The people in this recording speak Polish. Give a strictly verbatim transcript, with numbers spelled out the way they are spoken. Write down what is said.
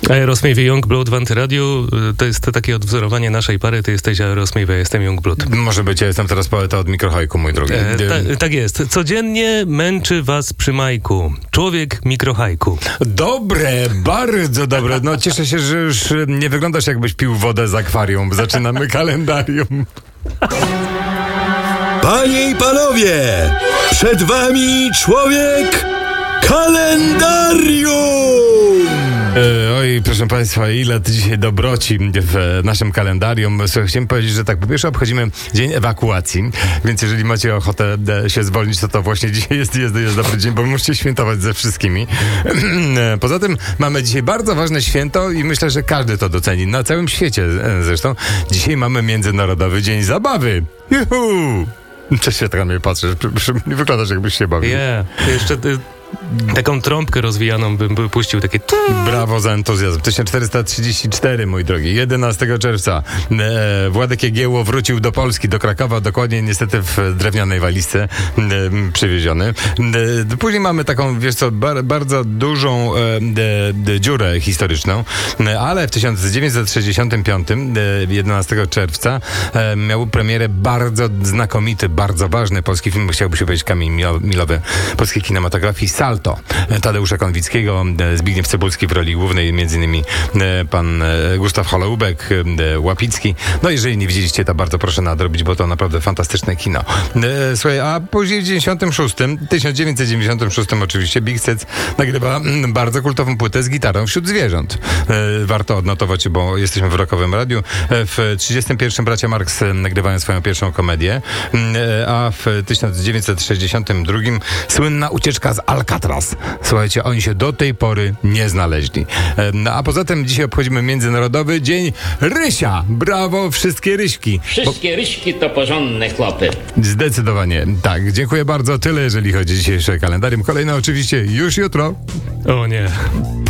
Aerosmith i Youngblood w Antyradiu to jest to takie odwzorowanie naszej pary. Ty jesteś Aerosmith, ja jestem Youngblood. Może być, ja jestem teraz poeta od mikrohajku, mój drogi. E, ta, tak jest. Codziennie męczy was przy majku człowiek mikrohajku. Dobre, bardzo dobre. No cieszę się, że już nie wyglądasz, jakbyś pił wodę z akwarium. Zaczynamy kalendarium. Panie i panowie, przed wami człowiek kalendarium! E, oj, proszę państwa, ile dzisiaj dobroci w naszym kalendarium. Chciałem powiedzieć, że tak, po pierwsze obchodzimy dzień ewakuacji, więc jeżeli macie ochotę się zwolnić, to to właśnie dzisiaj jest, jest, jest dobry dzień, bo musicie świętować ze wszystkimi. Poza tym mamy dzisiaj bardzo ważne święto i myślę, że każdy to doceni, na całym świecie zresztą. Dzisiaj mamy Międzynarodowy Dzień Zabawy. Juhu! Cześć, się tak na mnie patrzysz, nie wyglądasz, jakbyś się bawił. Nie, yeah. Jeszcze ty, taką trąbkę rozwijaną bym puścił, takie... Brawo za entuzjazm. tysiąc czterysta trzydzieści cztery, mój drogi. jedenastego czerwca e, Władek Jagiełło wrócił do Polski, do Krakowa, dokładnie niestety w drewnianej walizce e, przywieziony. E, później mamy taką, wiesz co, bar, bardzo dużą e, e, dziurę historyczną, e, ale w tysiąc dziewięćset sześćdziesiątym piątym, e, jedenastego czerwca, e, miał premierę bardzo znakomity, bardzo ważny polski film, chciałby się powiedzieć kamień milowy polskiej kinematografii, Salto Tadeusza Konwickiego, Zbigniew Cybulski w roli głównej, między innymi pan Gustaw Holoubek, Łapicki. No jeżeli nie widzieliście, to bardzo proszę nadrobić, bo to naprawdę fantastyczne kino. Słuchaj, a później w tysiąc dziewięćset dziewięćdziesiątym szóstym oczywiście Big Sec nagrywa bardzo kultową płytę z gitarą wśród zwierząt. Warto odnotować, bo jesteśmy w rockowym radiu. W trzydziestym pierwszym bracia Marx nagrywają swoją pierwszą komedię, a w tysiąc dziewięćset sześćdziesiątym drugim słynna ucieczka z Alcatraz. Słuchajcie, oni się do tej pory nie znaleźli. No, a poza tym dzisiaj obchodzimy Międzynarodowy Dzień Rysia. Brawo, wszystkie ryśki. Wszystkie Bo... ryśki to porządne chłopy. Zdecydowanie. Tak, dziękuję bardzo. Tyle, jeżeli chodzi o dzisiejsze kalendarium. Kolejne oczywiście już jutro. O nie.